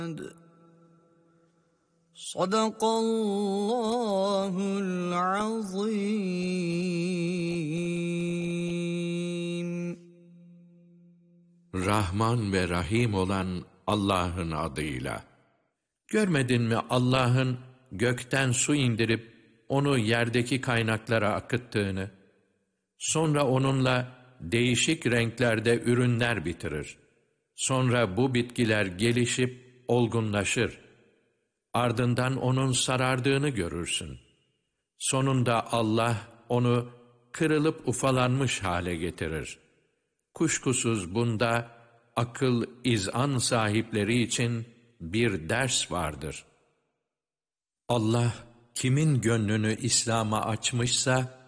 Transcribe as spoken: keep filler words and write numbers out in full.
Sadakallahul azim. Rahman ve Rahim olan Allah'ın adıyla. Görmedin mi Allah'ın gökten su indirip onu yerdeki kaynaklara akıttığını, sonra onunla değişik renklerde ürünler bitirir. Sonra bu bitkiler gelişip olgunlaşır. Ardından onun sarardığını görürsün. Sonunda Allah onu kırılıp ufalanmış hale getirir. Kuşkusuz bunda akıl, izan sahipleri için bir ders vardır. Allah kimin gönlünü İslam'a açmışsa